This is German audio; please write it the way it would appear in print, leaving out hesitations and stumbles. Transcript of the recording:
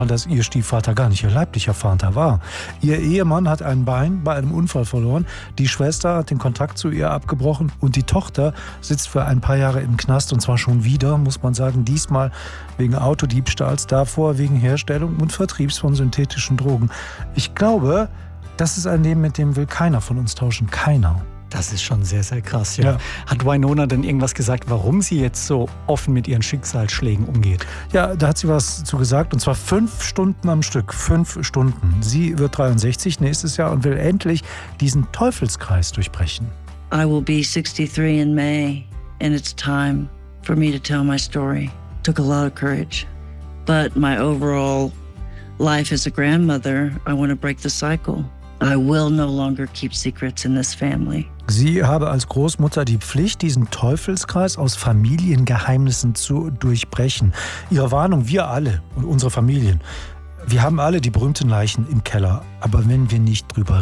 dass ihr Stiefvater gar nicht ihr leiblicher Vater war. Ihr Ehemann hat ein Bein bei einem Unfall verloren, die Schwester hat den Kontakt zu ihr abgebrochen und die Tochter sitzt für ein paar Jahre im Knast, und zwar schon wieder, muss man sagen, diesmal wegen Autodiebstahls, davor wegen Herstellung und Vertriebs von synthetischen Drogen. Ich glaube, das ist ein Leben, mit dem will keiner von uns tauschen. Keiner. Das ist schon sehr, sehr krass, ja. Hat Wynonna denn irgendwas gesagt, warum sie jetzt so offen mit ihren Schicksalsschlägen umgeht? Ja, da hat sie was zu gesagt, und zwar 5 Stunden am Stück. 5 Stunden. Sie wird 63 nächstes Jahr und will endlich diesen Teufelskreis durchbrechen. I will be 63 in May, and it's time for me to tell my story. Took a lot of courage, but my overall life as a grandmother, I want to break the cycle. I will no longer keep secrets in this family. Sie habe als Großmutter die Pflicht, diesen Teufelskreis aus Familiengeheimnissen zu durchbrechen. Ihre Warnung, wir alle und unsere Familien, wir haben alle die berühmten Leichen im Keller. Aber wenn wir nicht drüber